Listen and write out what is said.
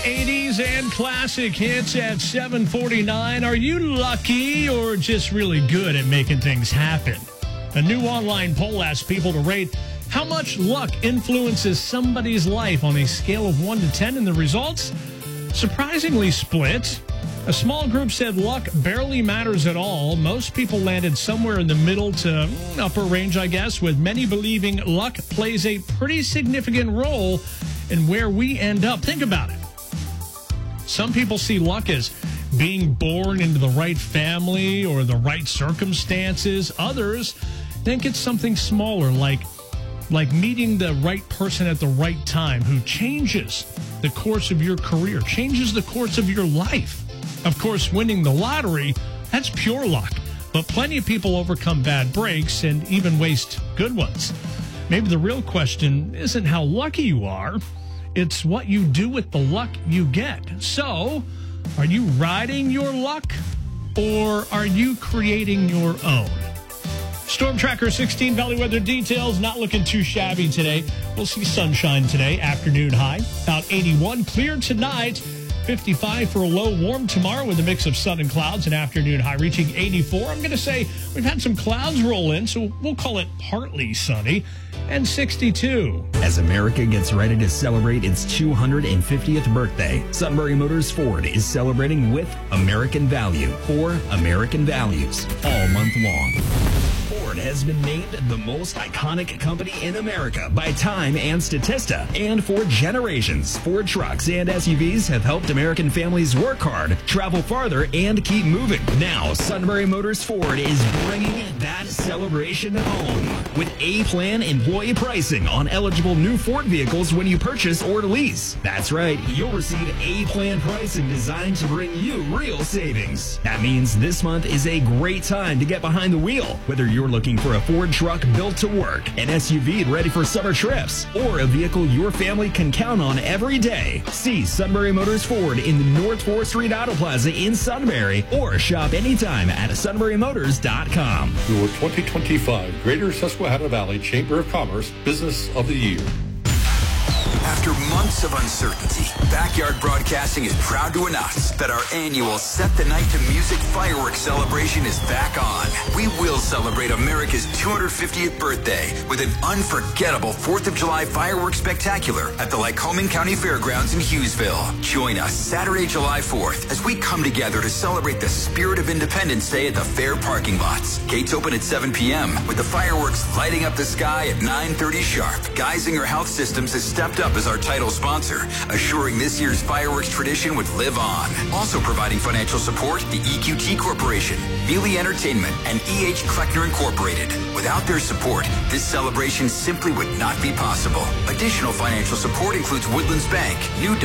80s and classic hits at 7:49. Are you lucky or just really good at making things happen? A new online poll asks people to rate how much luck influences somebody's life on a scale of 1 to 10, and the results surprisingly split. A small group said luck barely matters at all. Most people landed somewhere in the middle to upper range, I guess, with many believing luck plays a pretty significant role in where we end up. Think about it. Some people see luck as being born into the right family or the right circumstances. Others think it's something smaller, like meeting the right person at the right time who changes the course of your career, changes the course of your life. Of course, winning the lottery, that's pure luck. But plenty of people overcome bad breaks and even waste good ones. Maybe the real question isn't how lucky you are. It's what you do with the luck you get. So, are you riding your luck or are you creating your own? Storm Tracker 16 Valley weather details, not looking too shabby today. We'll see sunshine today, afternoon high, about 81. Clear tonight, 55 for a low, warm tomorrow with a mix of sun and clouds, an afternoon high reaching 84. I'm going to say we've had some clouds roll in, so we'll call it partly sunny, and 62. As America gets ready to celebrate its 250th birthday, Sunbury Motors Ford is celebrating with American Value or American Values all month long. Ford has been named the most iconic company in America by Time and Statista. And for generations, Ford trucks and SUVs have helped American families work hard, travel farther, and keep moving. Now, Sunbury Motors Ford is bringing that celebration home with A-Plan employee pricing on eligible new Ford vehicles when you purchase or lease. That's right, you'll receive A-Plan pricing designed to bring you real savings. That means this month is a great time to get behind the wheel, whether you're looking for a Ford truck built to work, an SUV ready for summer trips, or a vehicle your family can count on every day. See Sunbury Motors Ford in the North 4th Street Auto Plaza in Sunbury, or shop anytime at sunburymotors.com. Your 2025 Greater Susquehanna Valley Chamber of Commerce Business of the Year. After months of uncertainty, Backyard Broadcasting is proud to announce that our annual Set the Night to Music fireworks celebration is back on. We will celebrate America's 250th birthday with an unforgettable 4th of July fireworks spectacular at the Lycoming County Fairgrounds in Hughesville. Join us Saturday, July 4th as we come together to celebrate the spirit of Independence Day at the fair parking lots. Gates open at 7 p.m. with the fireworks lighting up the sky at 9:30 sharp. Geisinger Health Systems has stepped up as our title sponsor, assuring this year's fireworks tradition would live on. Also providing financial support, the EQT Corporation, Neely Entertainment, and E.H. Kleckner Incorporated. Without their support, this celebration simply would not be possible. Additional financial support includes Woodlands Bank, New